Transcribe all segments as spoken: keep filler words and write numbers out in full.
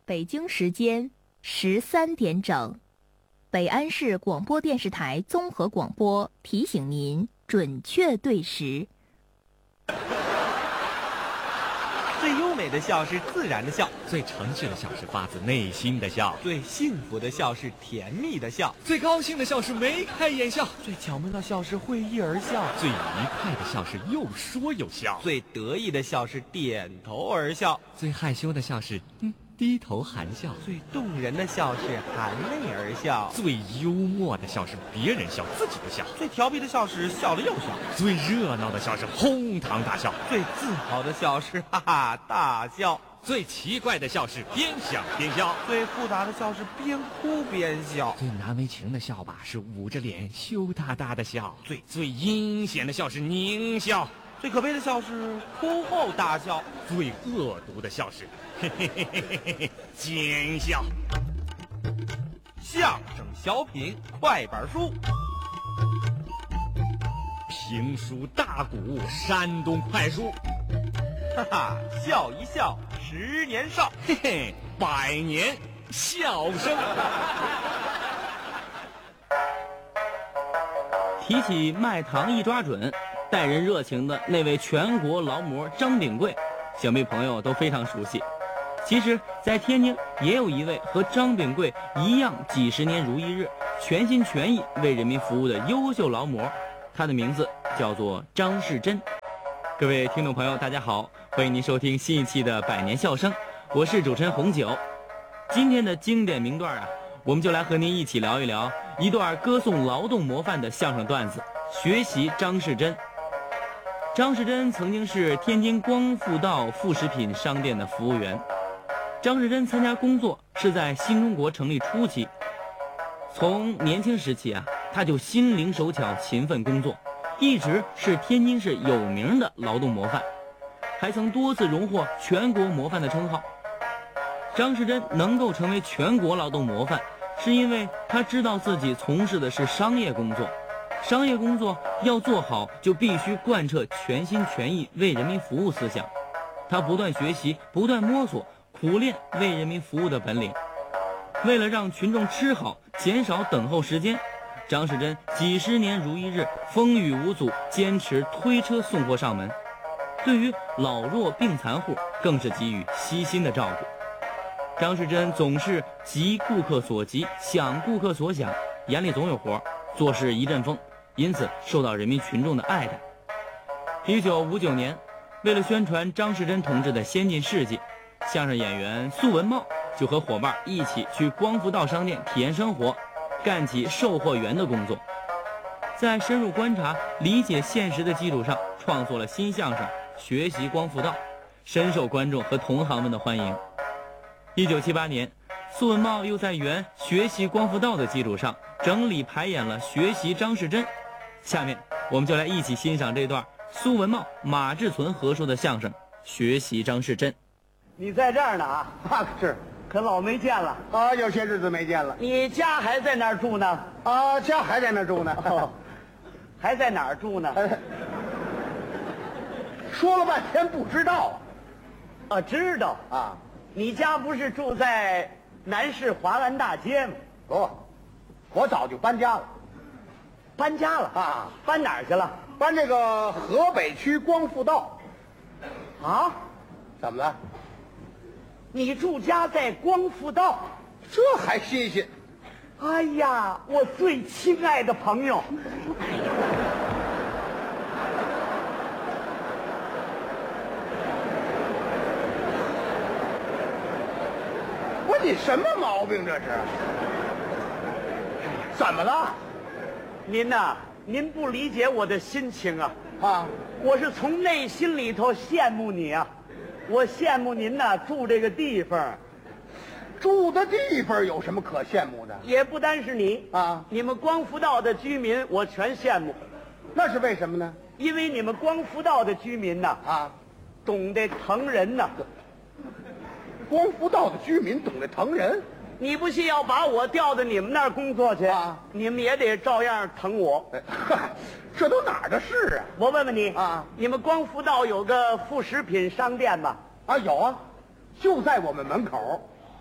北京时间十三点整，北安市广播电视台综合广播提醒您准确对时。 最优美的笑是自然的笑， 最诚实的笑是发自内心的笑， 最幸福的笑是甜蜜的笑， 最高兴的笑是眉开眼笑， 最巧妙的笑是会意而笑， 最愉快的笑是又说又笑， 最得意的笑是点头而笑， 最害羞的笑是嗯低头含笑， 最动人的笑是含泪而笑， 最幽默的笑是别人笑自己的笑， 最调皮的笑是笑了又笑， 最热闹的笑是哄堂大笑， 最自豪的笑是哈哈大笑， 最奇怪的笑是边想边笑， 最复杂的笑是边哭边笑， 最难为情的笑吧是捂着脸羞答答的笑，最最阴险的笑是狞笑， 最可悲的笑是哭后大笑， 最恶毒的笑是嘿嘿嘿嘿嘿嘿奸笑。 相声小品快板书， 评书大鼓山东快书， 哈哈，笑一笑十年少， 嘿嘿，百年笑声。 提起卖糖一抓准，待人热情的那位全国劳模张炳贵，想必朋友都非常熟悉。其实，在天津也有一位和张炳贵一样几十年如一日、全心全意为人民服务的优秀劳模，他的名字叫做张世珍。各位听众朋友，大家好，欢迎您收听新一期的百年笑声，我是主持人红九。今天的经典名段啊，我们就来和您一起聊一聊一段歌颂劳动模范的相声段子，学习张世珍。张世珍曾经是天津光复道副食品商店的服务员。张世珍参加工作是在新中国成立初期，从年轻时期啊，他就心灵手巧、勤奋工作，一直是天津市有名的劳动模范，还曾多次荣获全国模范的称号。张世珍能够成为全国劳动模范，是因为他知道自己从事的是商业工作，商业工作要做好，就必须贯彻全心全意为人民服务思想。他不断学习，不断摸索，苦练为人民服务的本领。为了让群众吃好，减少等候时间，张世珍几十年如一日，风雨无阻，坚持推车送货上门。对于老弱病残户，更是给予悉心的照顾。张世珍总是急顾客所急，想顾客所想，眼里总有活，做事一阵风，因此受到人民群众的爱戴。一九五九年，为了宣传张世珍同志的先进事迹，相声演员苏文茂就和伙伴一起去光复道商店体验生活，干起售货员的工作。在深入观察、理解现实的基础上，创作了新相声《学习光复道》，深受观众和同行们的欢迎。一九七八年，苏文茂又在原《学习光复道》的基础上，整理排演了《学习张世珍》。下面我们就来一起欣赏这段苏文茂、马志存合说的相声《学习张世珍》。 你在这儿呢啊？ 啊，是可老没见了啊，有些日子没见了。 你家还在那儿住呢？ 啊，家还在那儿住呢。 哦，还在哪儿住呢？ 哎说了半天不知道啊，知道啊。 你家不是住在南市华安大街吗？ 不，我早就搬家了。 搬家了啊？ 搬哪儿去了？ 搬这个河北区光复道。 啊？ 怎么了？ 你住家在光复道？ 这还新鲜。 哎呀，我最亲爱的朋友。 我你什么毛病这是？怎么了？ 您呐，您不理解我的心情啊！ 啊， 我是从内心里头羡慕你啊！我羡慕您呐，住这个地方。 住的地方有什么可羡慕的？ 也不单是你啊， 你们光复道的居民，我全羡慕。 那是为什么呢？ 因为你们光复道的居民呐， 啊， 懂得疼人呐。 光复道的居民懂得疼人。 你不信要把我调到你们那儿工作去啊， 你们也得照样疼我。 哎，这都哪儿的事啊？ 我问问你啊， 你们光复道有个副食品商店吗？ 啊，有啊，就在我们门口。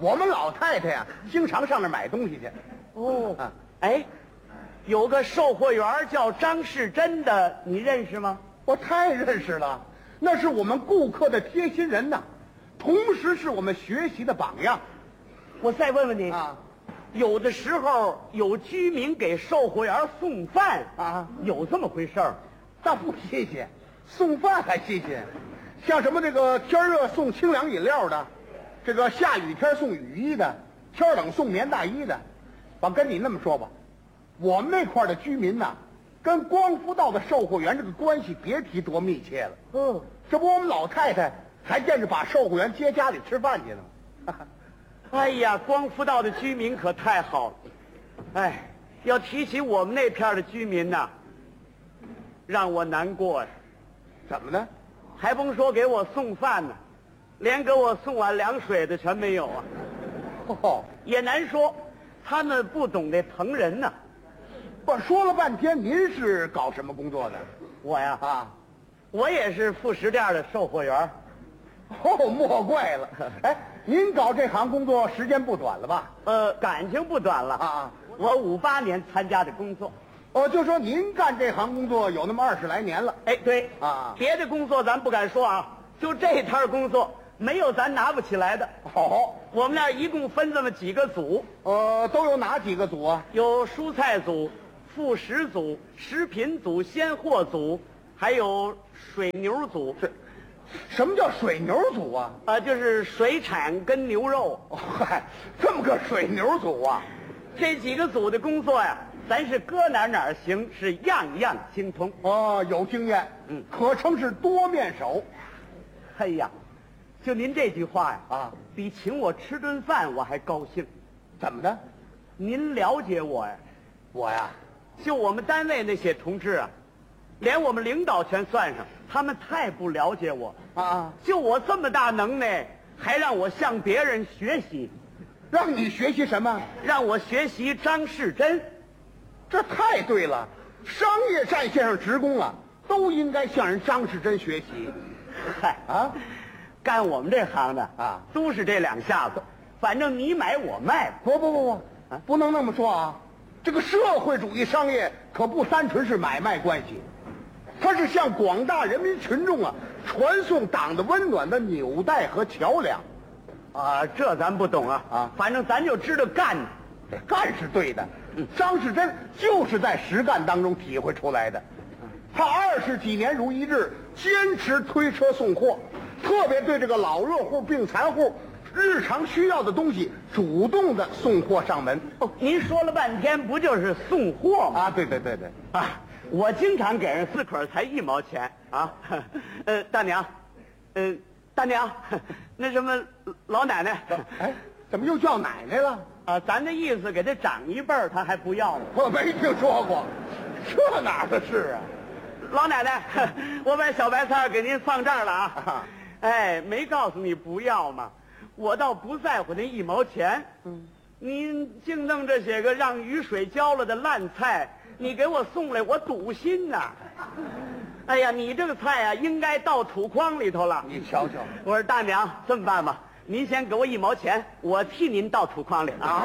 我们老太太呀，经常上那儿买东西去。 哦， 啊， 哎，有个售货员叫张世珍的，你认识吗？ 我太认识了，那是我们顾客的贴心人呐，同时是我们学习的榜样。 我再问问你啊， 有的时候有居民给售货员送饭啊， 有这么回事儿？ 倒不新鲜，送饭还新鲜。像什么这个天热送清凉饮料的，这个下雨天送雨衣的，天冷送棉大衣的。我跟你那么说吧，我们那块的居民呐，跟光福道的售货员这个关系别提多密切了。 嗯， 这不我们老太太还见着把售货员接家里吃饭去呢。 哎呀，光福道的居民可太好了。哎，要提起我们那片的居民呐，让我难过呀。 怎么呢？ 还甭说给我送饭呢，连给我送碗凉水的全没有啊。 哦， 也难说，他们不懂得疼人呢。 我说了半天，您是搞什么工作的？ 我呀， 啊， 我也是副食店的售货员。 哦，莫怪了。哎，您搞这行工作时间不短了吧？ 呃，感情不短了啊。 我五八年参加的工作。 哦，就说您干这行工作有那么二十来年了。 哎，对啊， 别的工作咱不敢说啊，就这摊工作没有咱拿不起来的。 好， 我们那儿一共分这么几个组， 呃，都有哪几个组啊？ 有蔬菜组、副食组、食品组、鲜货组，还有水牛组。 是，什么叫水牛组啊？ 啊，就是水产跟牛肉。 哦，嗨，这么个水牛组啊？ 这几个组的工作呀，咱是搁哪儿哪儿行，是样样精通。 哦，有经验， 嗯， 可称是多面手。 嘿呀，就您这句话呀， 啊， 比请我吃顿饭我还高兴。 怎么的？ 您了解我呀？ 我呀， 就我们单位那些同志啊，连我们领导全算上，他们太不了解我。 啊， 就我这么大能耐，还让我向别人学习， 让你学习什么？ 让我学习张世珍。 这太对了，商业战线上职工啊，都应该向人张世珍学习。 嗨啊， 干我们这行的啊， 都是这两下子，反正你买我卖。 不不不不，啊，不能那么说啊！这个社会主义商业可不单纯是买卖关系，它是向广大人民群众啊传送党的温暖的纽带和桥梁。 啊，这咱不懂啊啊， 反正咱就知道干。 干是对的，张世珍就是在实干当中体会出来的。他二十几年如一日，坚持推车送货，特别对这个老弱户、病残户日常需要的东西，主动的送货上门。 哦，您说了半天，不就是送货吗？ 啊，对对对对， 啊，我经常给人四捆才一毛钱啊。呃，大娘，呃，大娘，那什么老奶奶， 哎，怎么又叫奶奶了？ 啊，咱的意思给他长一辈儿，他还不要呢。 我没听说过，这哪儿的事啊？ 老奶奶，我把小白菜给您放这儿了啊。哎，没告诉你不要吗？我倒不在乎那一毛钱。嗯，您净弄这些个让雨水浇了的烂菜，你给我送来，我堵心呐。哎呀，你这个菜啊，应该倒土筐里头了。 你瞧瞧， 我说大娘，这么办吧，您先给我一毛钱，我替您倒土筐里啊。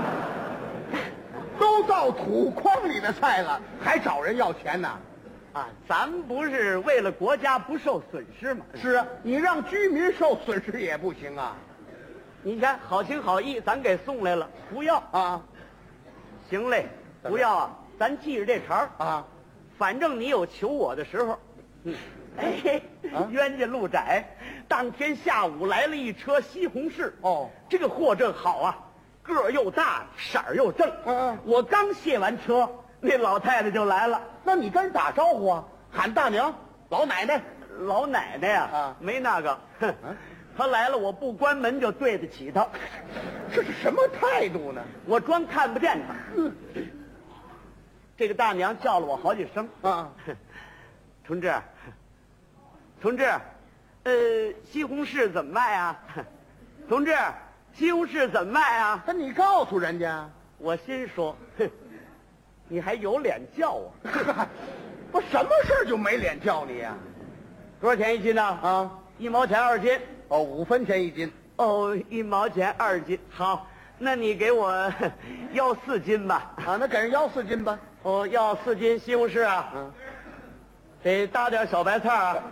都到土筐里的菜了，还找人要钱呢？ 啊，咱们不是为了国家不受损失吗？ 是啊，你让居民受损失也不行啊。 你看，好情好意，咱给送来了，不要啊？ 行嘞，不要啊，咱记着这茬儿啊。 反正你有求我的时候。嗯，哎， 啊、 冤家路窄，当天下午来了一车西红柿。 哦， 这个货正好啊，个儿又大，色儿又正。 嗯嗯， 我刚卸完车，那老太太就来了。 那你跟人打招呼啊，喊大娘、老奶奶。 老奶奶呀、 啊，啊没那个。哼，她来了，我不关门就对得起她。 这是什么态度呢？ 我装看不见她。嗯，这个大娘叫了我好几声。 啊， 同志，同志，呃，西红柿怎么卖啊？同志，西红柿怎么卖啊？ 那你告诉人家。 我心说，哼，你还有脸叫我？ 我什么事儿就没脸叫你呀、 多少钱一斤呢？ 啊？ 一毛钱二斤。 哦，五分钱一斤。 哦，一毛钱二斤，好，那你给我要四斤吧。 啊，那给人要四斤吧。 哦，要四斤西红柿啊， 嗯， 得搭点小白菜啊。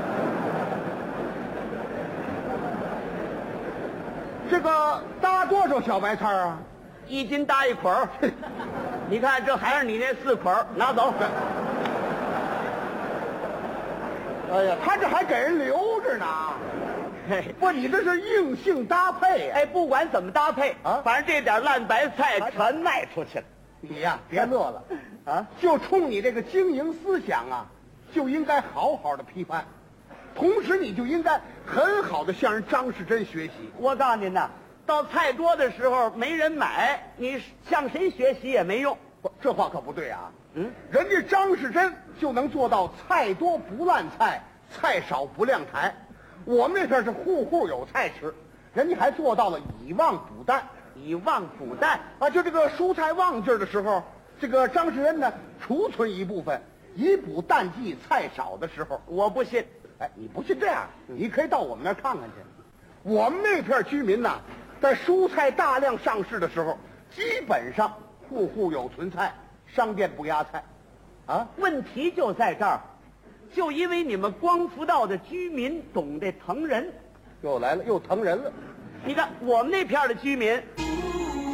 这个搭多少小白菜啊？ 一斤搭一捆儿。你看，这还是你那四捆儿，拿走。 哎呀，他这还给人留着呢。 嘿， 不，你这是硬性搭配呀、 哎，不管怎么搭配啊反正这点烂白菜全卖出去了。 你呀，别乐了，啊，就冲你这个经营思想啊，就应该好好的批判，同时你就应该很好的向人张世珍学习。 我告诉您呐，到菜多的时候没人买，你向谁学习也没用。 不，这话可不对啊。 嗯， 人家张世珍就能做到菜多不烂菜，菜少不晾台。我们那边是户户有菜吃，人家还做到了以旺补氮。 以旺补氮啊，就这个蔬菜旺季儿的时候，这个张世珍呢储存一部分，以补淡季菜少的时候。 我不信。 哎，你不信这样，你可以到我们那儿看看去。我们那片居民呐，在蔬菜大量上市的时候，基本上户户有存菜，商店不压菜。啊， 问题就在这儿，就因为你们光福道的居民懂得疼人。 又来了，又疼人了。 你看我们那片的居民